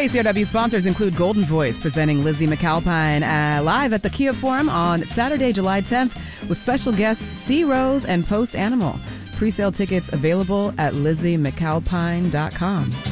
KCRW sponsors include Golden Voice, presenting Lizzie McAlpine live at the Kia Forum on Saturday, July 10th, with special guests C. Rose and Post Animal. Pre-sale tickets available at LizzieMcAlpine.com.